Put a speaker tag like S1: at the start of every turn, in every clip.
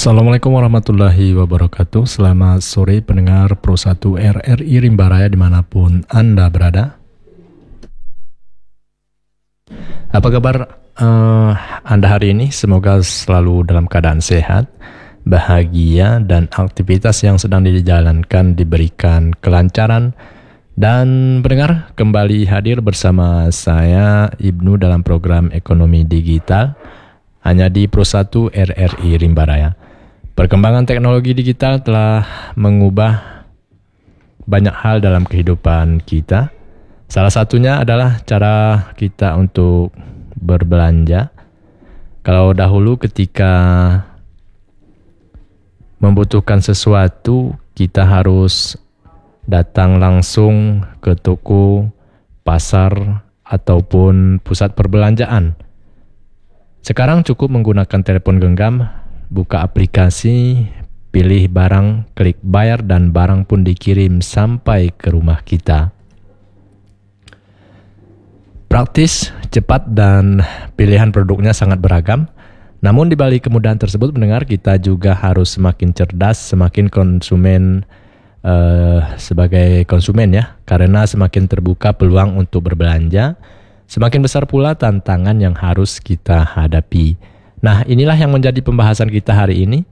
S1: Assalamualaikum warahmatullahi wabarakatuh. Selamat sore pendengar Pro 1 RRI Rimba Raya dimanapun Anda berada. Apa kabar Anda hari ini? Semoga selalu dalam keadaan sehat, bahagia, dan aktivitas yang sedang dijalankan diberikan kelancaran. Dan pendengar kembali hadir bersama saya Ibnu dalam program Ekonomi Digital hanya di Pro 1 RRI Rimba Raya. Perkembangan teknologi digital telah mengubah banyak hal dalam kehidupan kita. Salah satunya adalah cara kita untuk berbelanja. Kalau dahulu ketika membutuhkan sesuatu, kita harus datang langsung ke toko, pasar, ataupun pusat perbelanjaan. Sekarang cukup menggunakan telepon genggam, buka aplikasi, pilih barang, klik bayar, dan barang pun dikirim sampai ke rumah kita. Praktis, cepat, dan pilihan produknya sangat beragam. Namun di balik kemudahan tersebut, mendengar kita juga harus semakin cerdas, semakin konsumen sebagai konsumen ya, karena semakin terbuka peluang untuk berbelanja, semakin besar pula tantangan yang harus kita hadapi. Nah, inilah yang menjadi pembahasan kita hari ini.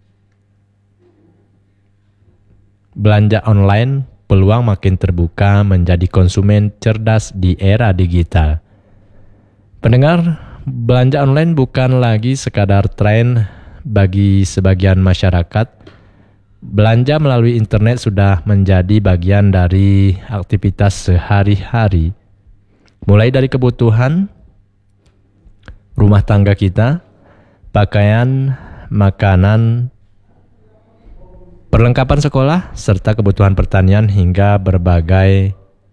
S1: Belanja online, peluang makin terbuka menjadi konsumen cerdas di era digital. Pendengar, belanja online bukan lagi sekadar tren bagi sebagian masyarakat. Belanja melalui internet sudah menjadi bagian dari aktivitas sehari-hari. Mulai dari kebutuhan rumah tangga kita, pakaian, makanan, perlengkapan sekolah, serta kebutuhan pertanian hingga berbagai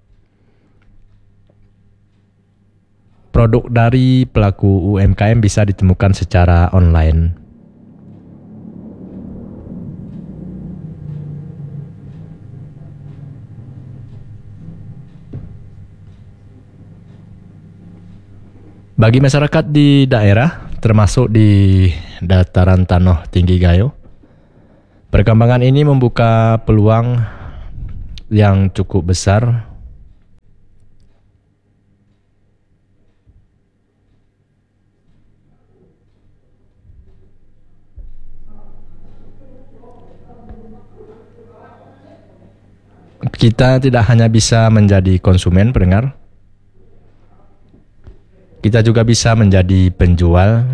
S1: produk dari pelaku UMKM bisa ditemukan secara online. Bagi masyarakat di daerah, termasuk di dataran tanah tinggi Gayo, perkembangan ini membuka peluang yang cukup besar. Kita tidak hanya bisa menjadi konsumen, pendengar. Kita juga bisa menjadi penjual.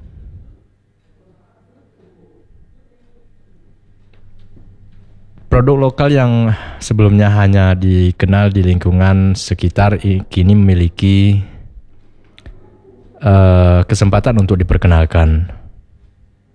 S1: Produk lokal yang sebelumnya hanya dikenal di lingkungan sekitar kini memiliki kesempatan untuk diperkenalkan.